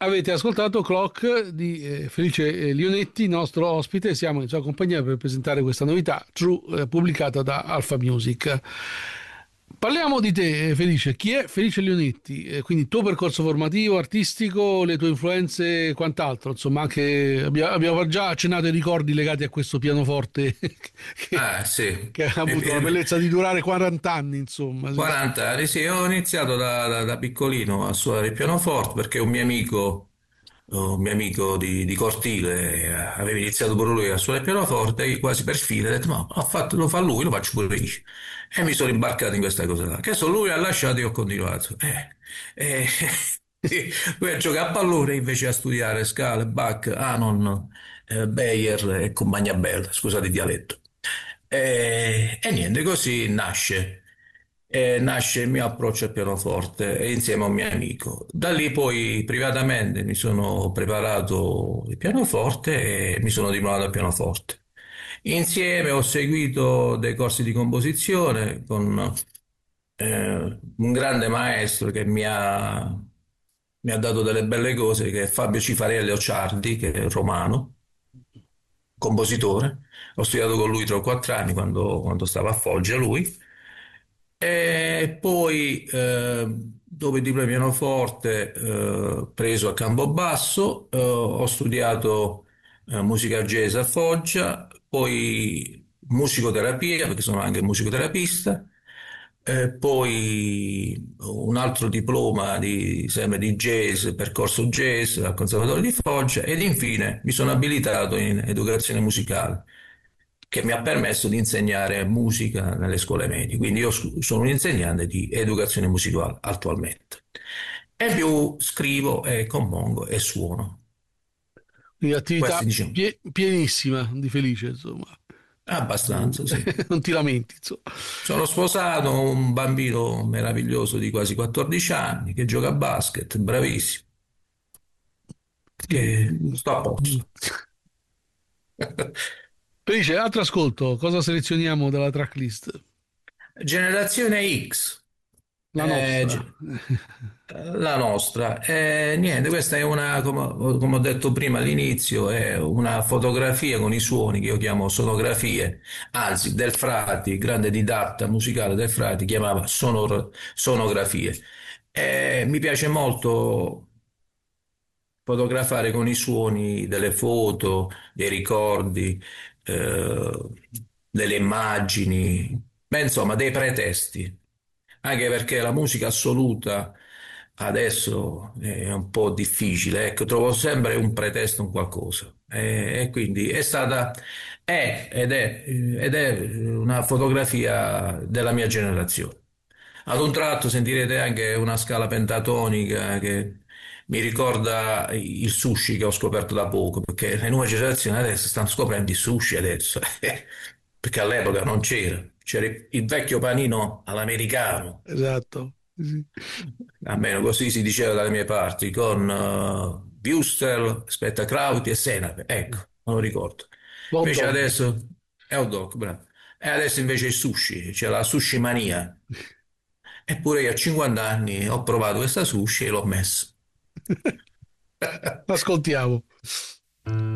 Avete ascoltato Clock di Felice Lionetti, nostro ospite. Siamo in sua compagnia per presentare questa novità, True, pubblicata da Alpha Music. Parliamo di te, Felice. Chi è Felice Lionetti? Quindi il tuo percorso formativo, artistico, le tue influenze e quant'altro. Insomma, anche abbiamo già accennato ai ricordi legati a questo pianoforte Ah, sì. che ha avuto la bellezza di durare 40 anni, insomma. Sì. 40 anni, sì, ho iniziato da piccolino a suonare il pianoforte perché un mio amico di cortile aveva iniziato pure lui a suonare il pianoforte e quasi per sfida ho detto, ma lo fa lui, lo faccio pure io. E mi sono imbarcato in questa cosa là. Che so, lui ha lasciato e io ho continuato. Eh, sì, lui a giocare a pallone invece a studiare scale, Bach, Anon, Beyer e compagnia bella, scusate il dialetto. E niente, così nasce il mio approccio al pianoforte e insieme a un mio amico. Da lì poi privatamente mi sono preparato il pianoforte e mi sono diplomato al pianoforte. Insieme ho seguito dei corsi di composizione con un grande maestro che mi ha dato delle belle cose, che è Fabio Cifarelli Occiardi, che è romano, compositore. Ho studiato con lui 3 o 4 anni quando stava a Foggia lui. E poi, dopo il diploma di pianoforte, preso a Campobasso, ho studiato musica jazz a Foggia, poi musicoterapia, perché sono anche musicoterapista, poi un altro diploma sempre di jazz, percorso jazz al Conservatorio di Foggia ed infine mi sono abilitato in educazione musicale che mi ha permesso di insegnare musica nelle scuole medie. Quindi io sono un insegnante di educazione musicale attualmente. E in più scrivo e compongo e suono. Quindi attività Questi diciamo, pienissima di Felice, insomma. abbastanza, sì. Non ti lamenti, insomma. Sono sposato, ho un bambino meraviglioso di quasi 14 anni che gioca a basket, bravissimo, Sì. che sto a posto. Felice, altro ascolto, cosa selezioniamo dalla tracklist? Generazione X. La nostra. La nostra. Niente, questa è come ho detto prima all'inizio, è una fotografia con i suoni che io chiamo sonografie. Anzi, Del Frati, grande didatta musicale Del Frati, chiamava sonografie. Mi piace molto fotografare con i suoni delle foto, dei ricordi, eh, delle immagini, beh, insomma, dei pretesti. Anche perché la musica assoluta adesso è un po' difficile, ecco, trovo sempre un pretesto, un qualcosa. E quindi ed è una fotografia della mia generazione. Ad un tratto sentirete anche una scala pentatonica che mi ricorda il sushi che ho scoperto da poco, perché le nuove generazioni adesso stanno scoprendo il sushi adesso, perché all'epoca non c'era il vecchio panino all'americano, Esatto. Sì. almeno così si diceva dalle mie parti, con Würstel, spettakrauti e senape, ecco, non lo ricordo. Hot Invece dog. adesso è hot dog, bravo. E adesso invece il sushi, c'è la sushi mania. Eppure io a 50 anni ho provato questa sushi e l'ho messo. Ascoltiamo.